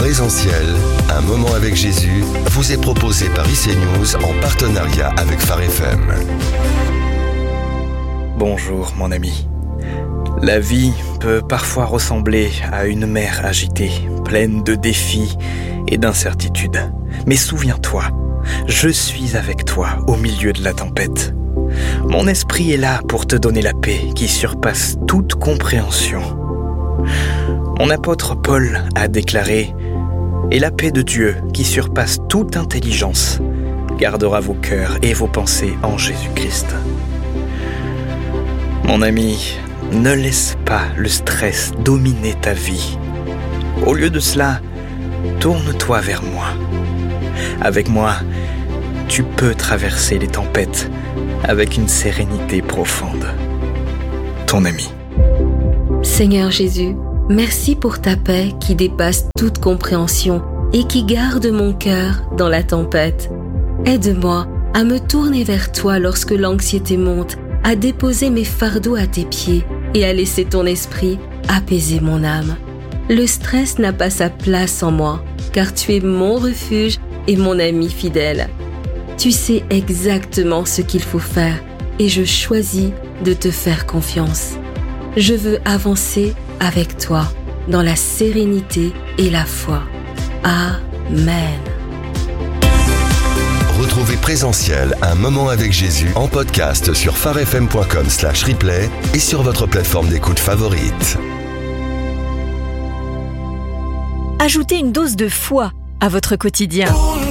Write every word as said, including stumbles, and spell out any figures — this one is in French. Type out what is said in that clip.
Présentiel, un moment avec Jésus, vous est proposé par I C News en partenariat avec Phare F M. Bonjour mon ami. La vie peut parfois ressembler à une mer agitée, pleine de défis et d'incertitudes. Mais souviens-toi, je suis avec toi au milieu de la tempête. Mon esprit est là pour te donner la paix qui surpasse toute compréhension. Mon apôtre Paul a déclaré « Et la paix de Dieu qui surpasse toute intelligence gardera vos cœurs et vos pensées en Jésus-Christ. » Mon ami, ne laisse pas le stress dominer ta vie. Au lieu de cela, tourne-toi vers moi. Avec moi, tu peux traverser les tempêtes avec une sérénité profonde. Ton ami. Seigneur Jésus, merci pour ta paix qui dépasse toute compréhension et qui garde mon cœur dans la tempête. Aide-moi à me tourner vers toi lorsque l'anxiété monte, à déposer mes fardeaux à tes pieds et à laisser ton esprit apaiser mon âme. Le stress n'a pas sa place en moi, car tu es mon refuge et mon ami fidèle. Tu sais exactement ce qu'il faut faire et je choisis de te faire confiance. Je veux avancer avec toi dans la sérénité et la foi. Amen. Retrouvez Présentiel, un moment avec Jésus en podcast sur pharefm point com slash replay et sur votre plateforme d'écoute favorite. Ajoutez une dose de foi à votre quotidien.